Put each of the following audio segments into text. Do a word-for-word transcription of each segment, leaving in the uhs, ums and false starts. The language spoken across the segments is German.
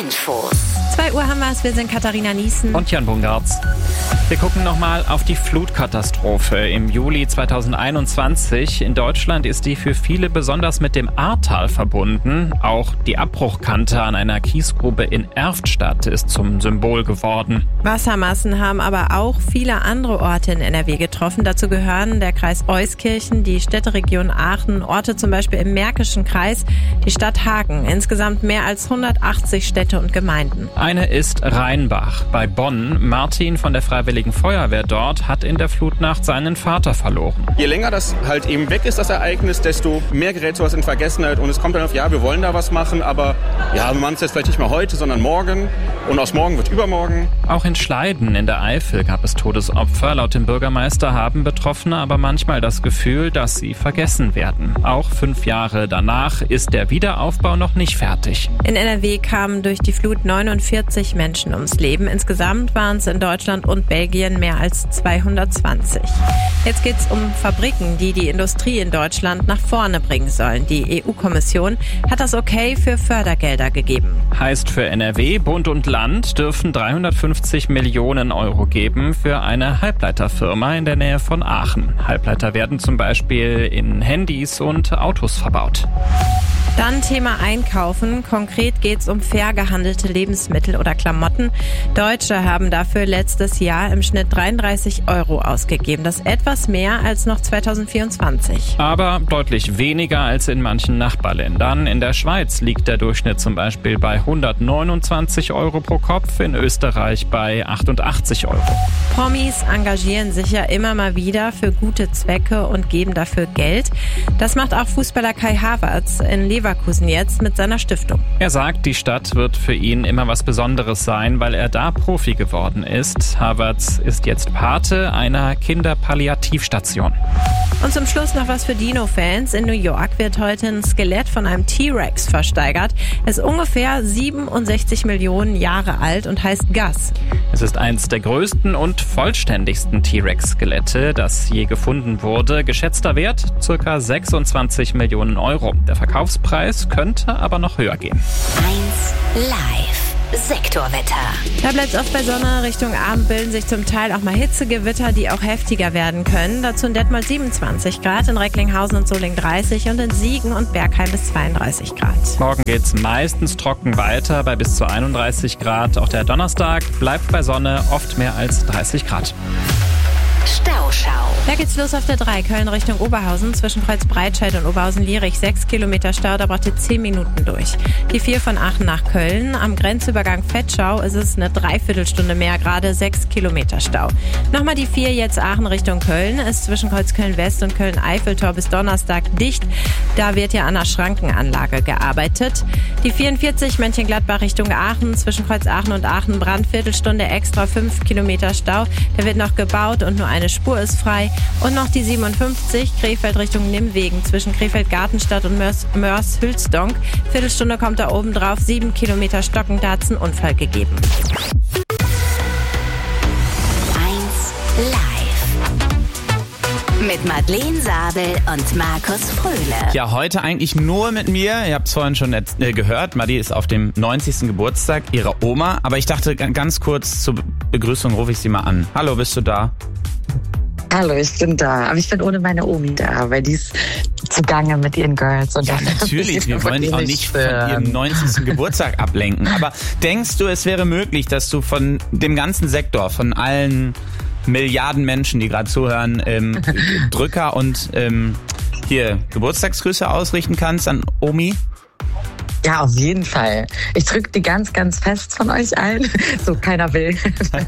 Infos. zwei Uhr haben wir es, wir sind Katharina Niesen und Jan Bungartz. Wir gucken nochmal auf die Flutkatastrophe im Juli zweitausendeinundzwanzig. In Deutschland ist die für viele besonders mit dem Ahrtal verbunden. Auch die Abbruchkante an einer Kiesgrube in Erftstadt ist zum Symbol geworden. Wassermassen haben aber auch viele andere Orte in N R W getroffen. Dazu gehören der Kreis Euskirchen, die Städteregion Aachen, Orte zum Beispiel im Märkischen Kreis, die Stadt Hagen. Insgesamt mehr als hundertachtzig Städte und Gemeinden. Eine ist Rheinbach bei Bonn. Martin von der Freiwilligen Feuerwehr dort hat in der Flutnacht seinen Vater verloren. Je länger das halt eben weg ist, das Ereignis, desto mehr gerät sowas in Vergessenheit. Und es kommt dann auf, ja, wir wollen da was machen, aber ja, wir machen es jetzt vielleicht nicht mehr heute, sondern morgen. Und aus morgen wird übermorgen. Auch in Schleiden in der Eifel gab es Todesopfer. Laut dem Bürgermeister haben Betroffene aber manchmal das Gefühl, dass sie vergessen werden. Auch fünf Jahre danach ist der Wiederaufbau noch nicht fertig. In N R W kamen durch die Flut neunundvierzig Menschen ums Leben. Insgesamt waren es in Deutschland und Belgien mehr als zweihundertzwanzig. Jetzt geht es um Fabriken, die die Industrie in Deutschland nach vorne bringen sollen. Die E U-Kommission hat das Okay für Fördergelder gegeben. Heißt für N R W, Bund und Land dürfen dreihundertfünfzig Millionen Euro geben für eine Halbleiterfirma in der Nähe von Aachen. Halbleiter werden zum Beispiel in Handys und Autos verbaut. Dann Thema Einkaufen. Konkret geht es um fair gehandelte Lebensmittel oder Klamotten. Deutsche haben dafür letztes Jahr im Schnitt dreiunddreißig Euro ausgegeben. Das ist etwas mehr als noch zweitausendvierundzwanzig. Aber deutlich weniger als in manchen Nachbarländern. In der Schweiz liegt der Durchschnitt zum Beispiel bei hundertneunundzwanzig Euro pro Kopf, in Österreich bei achtundachtzig Euro. Promis engagieren sich ja immer mal wieder für gute Zwecke und geben dafür Geld. Das macht auch Fußballer Kai Havertz in Leverkusen jetzt mit seiner Stiftung. Er sagt, die Stadt wird für ihn immer was Besonderes sein, weil er da Profi geworden ist. Havertz ist jetzt Pate einer Kinderpalliativstation. Und zum Schluss noch was für Dino-Fans. In New York wird heute ein Skelett von einem T-Rex versteigert. Es ist ungefähr siebenundsechzig Millionen Jahre alt und heißt Gus. Es ist eins der größten und vollständigsten T-Rex-Skelette, das je gefunden wurde. Geschätzter Wert ca. sechsundzwanzig Millionen Euro. Der Verkaufspreis könnte aber noch höher gehen. eins Live. Sektorwetter. Da bleibt es oft bei Sonne. Richtung Abend bilden sich zum Teil auch mal Hitzegewitter, die auch heftiger werden können. Dazu in Detmold siebenundzwanzig Grad, in Recklinghausen und Solingen dreißig und in Siegen und Bergheim bis zweiunddreißig Grad. Morgen geht's meistens trocken weiter bei bis zu einunddreißig Grad. Auch der Donnerstag bleibt bei Sonne oft mehr als dreißig Grad. Stauschau. Da geht's los auf der drei, Köln Richtung Oberhausen, zwischen Kreuzbreitscheid und Oberhausen-Lierich, sechs Kilometer Stau, da braucht ihr zehn Minuten durch. Die vier von Aachen nach Köln, am Grenzübergang Vetschau ist es eine Dreiviertelstunde mehr, gerade sechs Kilometer Stau. Nochmal die vier jetzt Aachen Richtung Köln, ist zwischen Kreuzköln-West und Köln-Eiffeltor bis Donnerstag dicht, da wird ja an der Schrankenanlage gearbeitet. Die vierundvierzig Mönchengladbach Richtung Aachen, zwischen Kreuz Aachen und Aachen Brand, Viertelstunde extra, fünf Kilometer Stau, da wird noch gebaut und nur eine Spur ist frei. Und noch die siebenundfünfzig, Krefeld Richtung Nimwegen, zwischen Krefeld-Gartenstadt und Mörs-Hülsdonk. Viertelstunde kommt da oben drauf, sieben Kilometer Stocken, da hat's einen Unfall gegeben. eins Live. Mit Madeleine Sabel und Markus Fröhle. Ja, heute eigentlich nur mit mir. Ihr habt es vorhin schon äh, gehört. Madi ist auf dem neunzigsten Geburtstag ihrer Oma. Aber ich dachte, ganz kurz zur Begrüßung rufe ich sie mal an. Hallo, bist du da? Hallo, ich bin da. Aber ich bin ohne meine Omi da, weil die ist zugange mit ihren Girls. Und ja, natürlich. Wir wollen dich auch nicht von ihrem neunzigsten Geburtstag ablenken. Aber denkst du, es wäre möglich, dass du von dem ganzen Sektor, von allen Milliarden Menschen, die gerade zuhören, ähm, Drücker und ähm, hier Geburtstagsgrüße ausrichten kannst an Omi? Ja, auf jeden Fall. Ich drücke die ganz, ganz fest von euch allen. So, keiner will.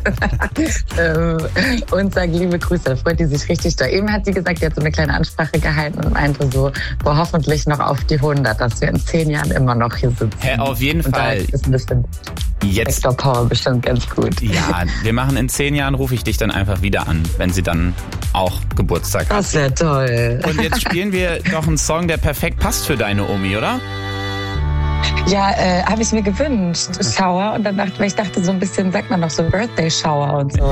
Und sage liebe Grüße. Da freut die sich richtig da. Eben hat sie gesagt, die hat so eine kleine Ansprache gehalten und meinte so, boah, hoffentlich noch auf die hundert, dass wir in zehn Jahren immer noch hier sitzen. Hä, auf jeden und Fall. Da ist ein bisschen Jetzt Sektor Power bestimmt ganz gut. Ja, wir machen in zehn Jahren, rufe ich dich dann einfach wieder an, wenn sie dann auch Geburtstag hat. Das wäre toll. Und jetzt spielen wir doch einen Song, der perfekt passt für deine Omi, oder? Ja, äh, habe ich mir gewünscht. Shower. Und dann dachte ich, ich dachte so ein bisschen, sagt man noch so Birthday Shower und so.